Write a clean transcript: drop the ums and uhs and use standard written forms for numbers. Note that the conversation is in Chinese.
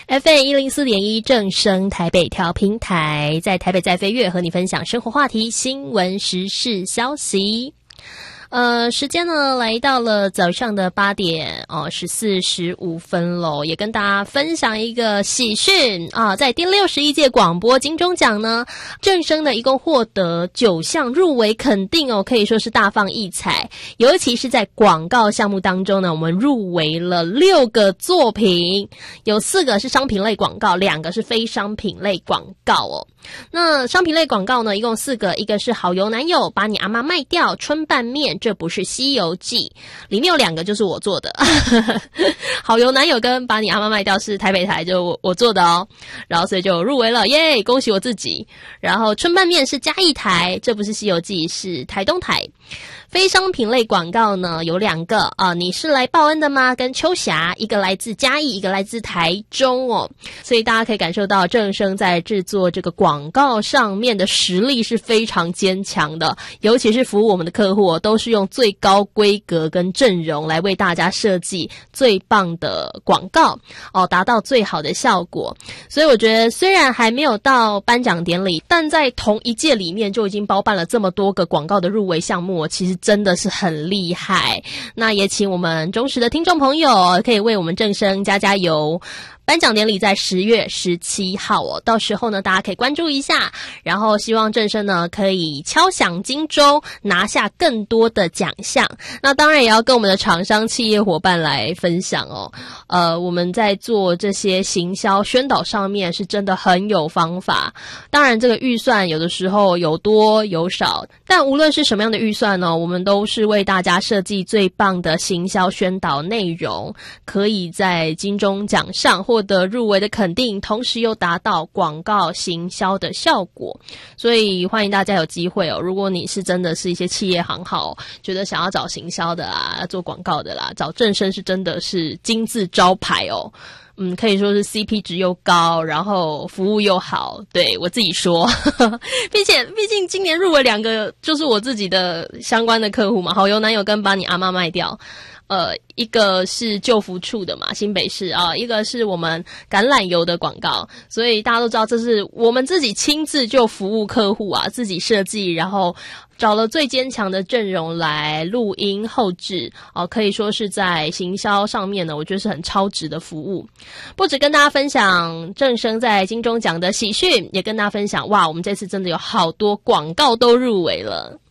FM104.1正声台北调频台，在台北在飞跃和你分享生活话题、新闻时事消息。时间呢来到了早上的8点14:15咯，也跟大家分享一个喜讯啊，在第61届广播金钟奖呢，正声呢一共获得9项入围肯定可以说是大放异彩。尤其是在广告项目当中呢，我们入围了6个作品，有4个是商品类广告，2个是非商品类广告那商品类广告呢，一共4个，一个是好油男友把你阿妈卖掉，春拌面这不是西游记，里面有2个就是我做的好油男友跟把你阿妈卖掉是台北台就我做的然后所以就入围了，耶，恭喜我自己。然后春拌面是嘉义台，这不是西游记是台东台。非商品类广告呢有2个你是来报恩的吗跟秋霞，一个来自嘉义，一个来自台中所以大家可以感受到正声在制作这个广告上面的实力是非常坚强的，尤其是服务我们的客户都是用最高规格跟阵容来为大家设计最棒的广告达到最好的效果。所以我觉得虽然还没有到颁奖典礼，但在同一届里面就已经包办了这么多个广告的入围项目，其实真的是很厉害。那也请我们忠实的听众朋友可以为我们正声加加油。颁奖典礼在10月17号到时候呢大家可以关注一下，然后希望正声呢可以敲响金钟，拿下更多的奖项。那当然也要跟我们的厂商企业伙伴来分享我们在做这些行销宣导上面是真的很有方法。当然这个预算有的时候有多有少，但无论是什么样的预算呢，我们都是为大家设计最棒的行销宣导内容，可以在金钟奖上获得入围的肯定，同时又达到广告行销的效果。所以欢迎大家有机会如果你是真的是一些企业行号，觉得想要找行销的啦，做广告的啦，找正声是真的是金字招牌可以说是 CP 值又高，然后服务又好，对我自己说并且毕竟今年入围2个就是我自己的相关的客户嘛，好油男友跟把你阿妈卖掉，一个是救福处的嘛，新北市一个是我们橄榄油的广告，所以大家都知道这是我们自己亲自就服务客户自己设计，然后找了最坚强的阵容来录音后制可以说是在行销上面呢，我觉得是很超值的服务。不只跟大家分享正声在金钟奖的喜讯，也跟大家分享哇，我们这次真的有好多广告都入围了。